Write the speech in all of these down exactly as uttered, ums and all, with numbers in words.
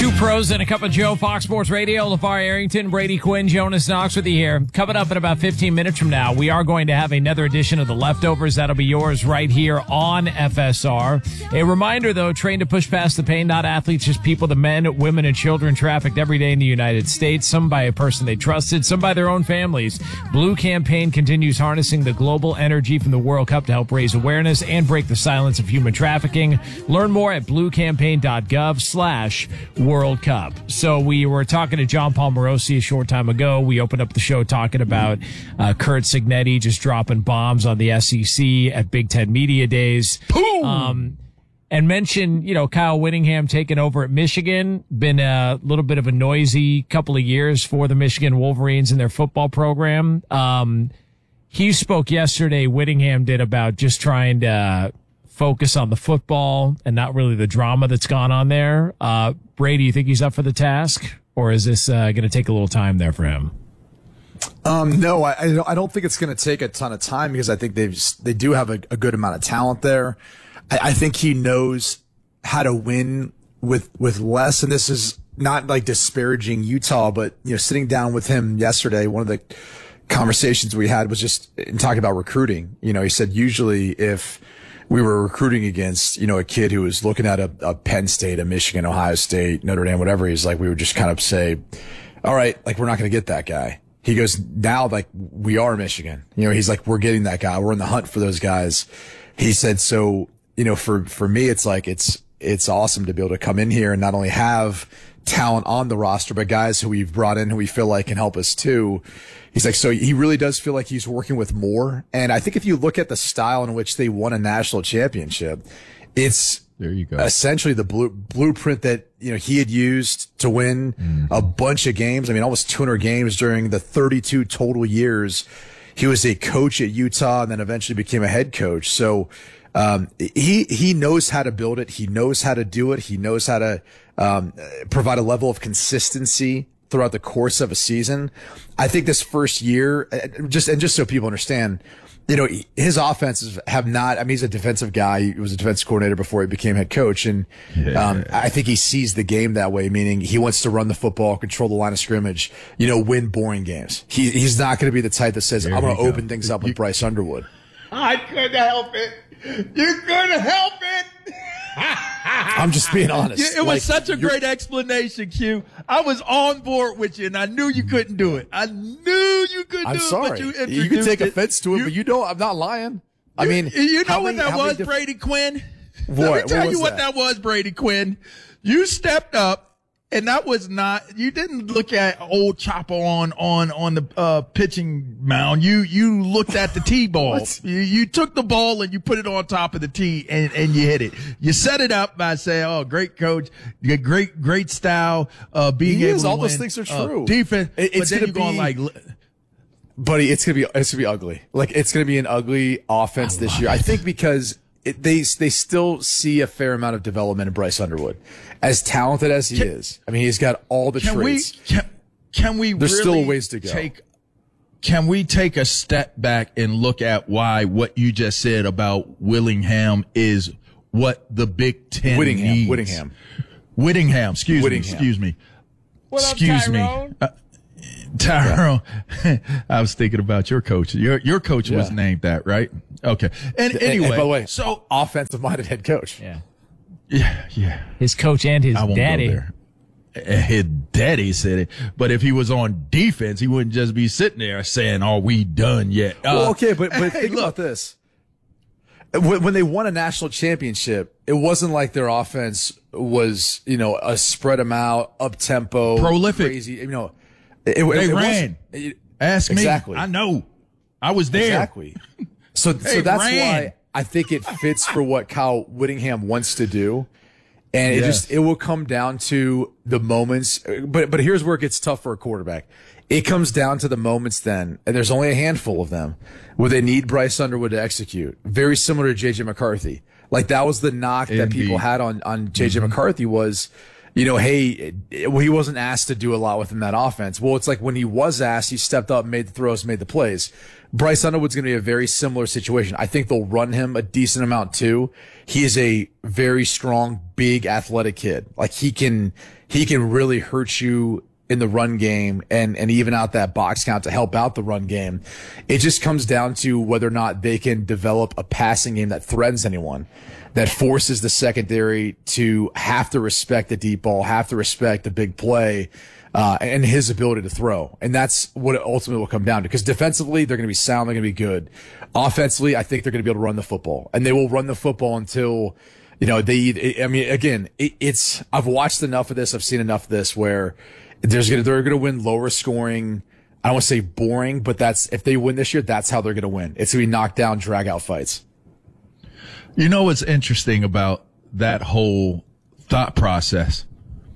Two pros and a cup of Joe, Fox Sports Radio. LeVar Arrington, Brady Quinn, Jonas Knox with you here. Coming up in about fifteen minutes from now, we are going to have another edition of The Leftovers. That'll be yours right here on F S R. A reminder, though, trained to push past the pain, not athletes, just people, the men, women, and children trafficked every day in the United States, some by a person they trusted, some by their own families. Blue Campaign continues harnessing the global energy from the World Cup to help raise awareness and break the silence of human trafficking. Learn more at bluecampaign.gov slash World Cup. So we were talking to John Palmarosi a short time ago. We opened up the show talking about uh, Curt Cignetti just dropping bombs on the S E C at Big Ten Media Days. Boom! Um, and mentioned, you know, Kyle Whittingham taking over at Michigan. Been a little bit of a noisy couple of years for the Michigan Wolverines and their football program. Um, he spoke yesterday, Whittingham did, about just trying to focus on the football and not really the drama that's gone on there. Uh, Brady, you think he's up for the task, or is this uh, going to take a little time there for him? Um, no, I, I don't, I don't think it's going to take a ton of time because I think they've they do have a, a good amount of talent there. I, I think he knows how to win with with less, and this is not like disparaging Utah, but you know, sitting down with him yesterday, one of the conversations we had was just in talking about recruiting. You know, he said usually if we were recruiting against, you know, a kid who was looking at a, a Penn State, a Michigan, Ohio State, Notre Dame, whatever, he's like, we would just kind of say, all right, like, we're not going to get that guy. He goes, now, like, we are Michigan. You know, he's like, we're getting that guy. We're in the hunt for those guys. He said, so, you know, for, for me, it's like, it's, it's awesome to be able to come in here and not only have talent on the roster, but guys who we've brought in who we feel like can help us too. He's like, so he really does feel like he's working with more. And I think if you look at the style in which they won a national championship, it's there you go. essentially the blue, blueprint that, you know, he had used to win mm. a bunch of games. I mean, almost two hundred games during the thirty-two total years. He was a coach at Utah and then eventually became a head coach. So, um, he, he knows how to build it. He knows how to do it. He knows how to, um, provide a level of consistency throughout the course of a season. I think this first year, just, and just so people understand, you know, his offenses have not, I mean, he's a defensive guy. He was a defense coordinator before he became head coach. And, yeah. um, I think he sees the game that way, meaning he wants to run the football, control the line of scrimmage, you know, win boring games. He, he's not going to be the type that says, there I'm going to open things up with you, Bryce Underwood. I couldn't help it. You couldn't help it. I'm just being honest. It was like, such a great explanation, Q. I was on board with you, and I knew you couldn't do it. I knew you couldn't I'm do sorry. it, but you You can take it. offense to it, you, but you know I'm not lying. I you, mean, you know what many, that was, def- Brady Quinn? What? Let me tell what you what that? that was, Brady Quinn. You stepped up. And that was not, you didn't look at old Chopper on, on, on the, uh, pitching mound. You, you looked at the tee ball. you, you took the ball and you put it on top of the tee and, and you hit it. You set it up by saying, oh, great coach, you got great, great style, uh, being he able is, to all win, those things are true. Uh, defense. It, it's but then gonna you're be, going like, buddy, it's gonna be, it's gonna be ugly. Like, it's gonna be an ugly offense this year. it. I think because It, they they still see a fair amount of development in Bryce Underwood, as talented as he can, is. I mean, he's got all the can traits. We, can, can we? There's really still a ways to go. Take, can we take a step back and look at why what you just said about Willingham is what the Big Ten Whittingham, needs? Whittingham, Whittingham. Excuse Whittingham. me. Excuse me. What excuse up, me. Tyrone? Uh, Tyrone, I was thinking about your coach. Your your coach yeah. was named that, right? Okay. And anyway, and, and by the way, so offensive-minded head coach. Yeah, yeah, yeah. His coach and his I won't daddy. Go there. His daddy said it, but if he was on defense, he wouldn't just be sitting there saying, "Are we done yet?" Uh, Well, okay, but but hey, think look, about this. When, when they won a national championship, it wasn't like their offense was, you know, a spread them out, up tempo, prolific. crazy. You know, it, it, they it ran. It, Ask me. exactly. I know. I was there. Exactly. So, They so that's ran. why I think it fits for what Kyle Whittingham wants to do. And it Yes. just, it will come down to the moments. But, but here's where it gets tough for a quarterback. It comes down to the moments then, and there's only a handful of them, where they need Bryce Underwood to execute. Very similar to J J McCarthy. Like, that was the knock that Indeed. people had on, on J J mm-hmm. McCarthy was, you know, hey, well, he wasn't asked to do a lot within that offense. Well, it's like when he was asked, he stepped up, made the throws, made the plays. Bryce Underwood's going to be a very similar situation. I think they'll run him a decent amount too. He is a very strong, big, athletic kid. Like he can, he can really hurt you in the run game and, and even out that box count to help out the run game. It just comes down to whether or not they can develop a passing game that threatens anyone, that forces the secondary to have to respect the deep ball, have to respect the big play, uh, and his ability to throw. And that's what it ultimately will come down to. Because defensively, they're going to be sound, they're going to be good. Offensively, I think they're going to be able to run the football. And they will run the football until, you know, they, I mean, again, it, it's, I've watched enough of this, I've seen enough of this where there's gonna, they're going to win lower scoring. I don't want to say boring, but that's, if they win this year, that's how they're going to win. It's going to be knockdown, drag out fights. You know what's interesting about that whole thought process?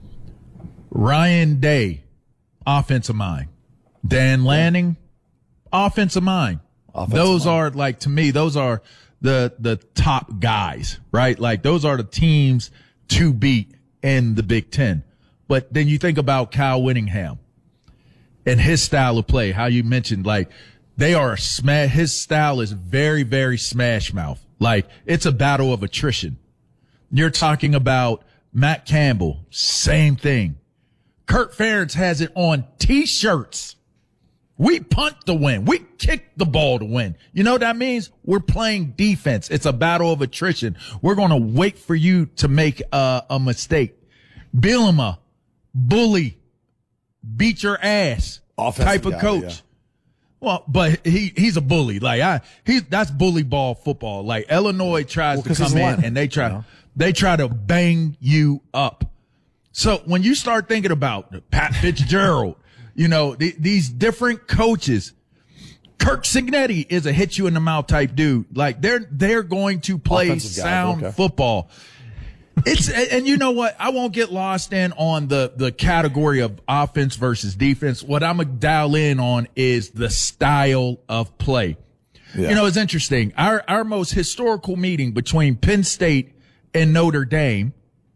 Ryan Day, offensive mind. Dan Lanning, offensive mind. Offensive those mind. Are like, to me, those are the, the top guys, right? Like those are the teams to beat in the Big Ten. But then you think about Kyle Whittingham and his style of play, how you mentioned, like they are a smash, his style is very, very smash mouth. Like it's a battle of attrition. You're talking about Matt Campbell, same thing. Kurt Ferentz has it on t-shirts. We punt to win. We kick the ball to win. You know what that means? We're playing defense. It's a battle of attrition. We're going to wait for you to make uh, a mistake. Bielema, bully, beat your ass offensive type of guy, coach. Yeah. Well, but he, he's a bully. Like I, he, that's bully ball football. Like Illinois tries well, to come in and they try, you know? they try to bang you up. So when you start thinking about Pat Fitzgerald, you know, th- these different coaches, Kirk Cignetti is a hit you in the mouth type dude. Like they're, they're going to play offensive sound guy, okay. football. It's, and you know what? I won't get lost in on the, the category of offense versus defense. What I'm going to dial in on is the style of play. Yeah. You know, it's interesting. Our, our most historical meeting between Penn State and Notre Dame,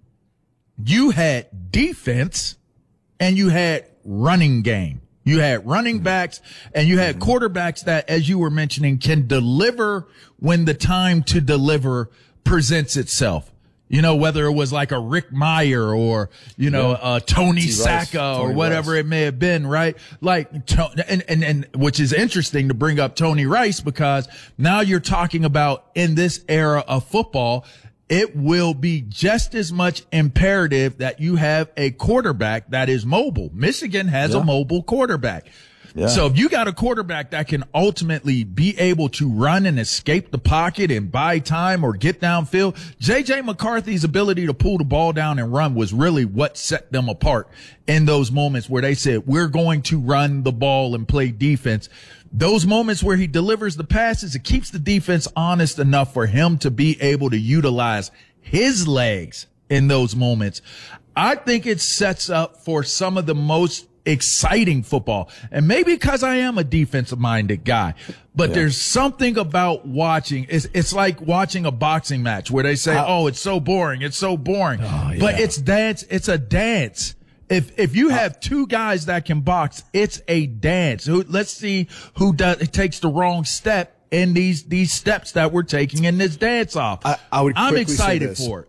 you had defense and you had running game. You had running backs and you had quarterbacks that, as you were mentioning, can deliver when the time to deliver presents itself. You know, whether it was like a Rick Meyer or, you know, yeah. uh, Tony Sacca or whatever Rice. It may have been, right? Like, and, and, and, which is interesting to bring up Tony Rice because now you're talking about in this era of football, it will be just as much imperative that you have a quarterback that is mobile. Michigan has yeah. a mobile quarterback. Yeah. So if you got a quarterback that can ultimately be able to run and escape the pocket and buy time or get downfield, J J McCarthy's ability to pull the ball down and run was really what set them apart in those moments where they said, we're going to run the ball and play defense. Those moments where he delivers the passes, it keeps the defense honest enough for him to be able to utilize his legs in those moments. I think it sets up for some of the most exciting football. And maybe because I am a defensive minded guy, but yeah. there's something about watching. It's, it's like watching a boxing match where they say, oh, it's so boring. It's so boring, oh, yeah. but it's dance. It's a dance. If, if you have two guys that can box, it's a dance. Who, let's see who does, takes the wrong step in these, these steps that we're taking in this dance off. I, I would I'm excited for it.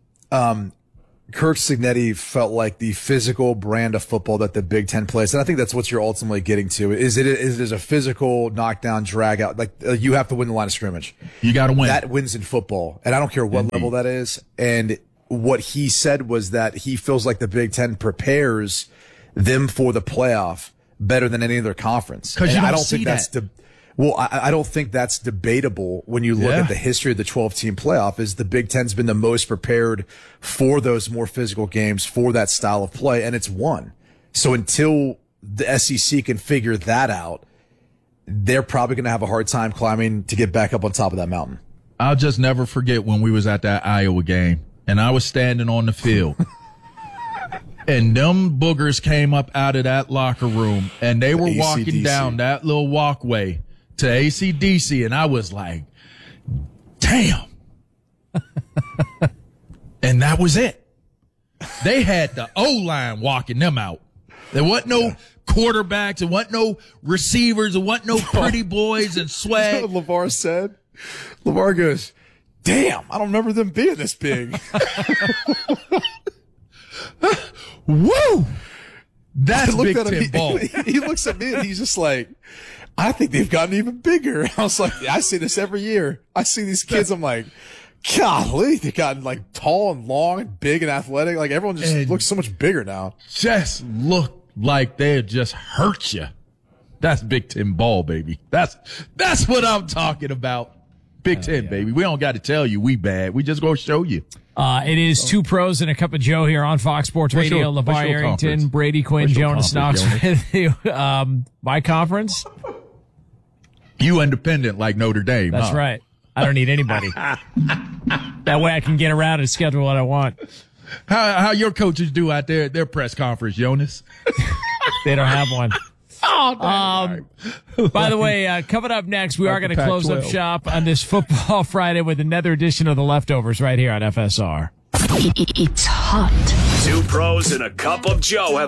Um, Kirk Cignetti felt like the physical brand of football that the Big Ten plays. And I think that's what you're ultimately getting to. Is it, is it a physical knockdown, drag out? Like, uh, you have to win the line of scrimmage. You got to win. That wins in football. And I don't care what Indeed. level that is. And what he said was that he feels like the Big Ten prepares them for the playoff better than any other conference. Because I don't see think that. that's the, well, I, I don't think that's debatable when you look yeah. at the history of the twelve team playoff. Is the Big Ten's been the most prepared for those more physical games, for that style of play, and it's won. So until the S E C can figure that out, they're probably going to have a hard time climbing to get back up on top of that mountain. I'll just never forget when we was at that Iowa game, and I was standing on the field. And them boogers came up out of that locker room, and they were walking down that little walkway to A C D C, and I was like, damn. And that was it. They had the O-line walking them out. There wasn't no quarterbacks. There wasn't no receivers. There wasn't no pretty boys and swag. You know what LeVar said? LeVar goes, damn, I don't remember them being this big. Woo! That's I looked Big at him, Ten he, ball. He, he looks at me and he's just like, I think they've gotten even bigger. I was like, I see this every year. I see these kids. I'm like, golly, they've gotten like tall and long and big and athletic. Like everyone just And looks so much bigger now. Just look like they just hurt you. That's Big Ten ball, baby. That's that's what I'm talking about. Big Ten, yeah. Baby. We don't got to tell you we bad. We just gonna show you. Uh, it is two pros and a cup of Joe here on Fox Sports What's Radio. your, LeVar Arrington, conference? Brady Quinn, What's Jonas Knox Jonas? with you. Um, my conference? You independent like Notre Dame. That's huh? right. I don't need anybody. That way I can get around and schedule what I want. How how your coaches do out there at their press conference, Jonas? They don't have one. Oh, Um, by the way, uh, coming up next, we Like are going the to Pac close up twelve. shop on this Football Friday with another edition of The Leftovers right here on F S R. It's hot. Two pros and a cup of Joe have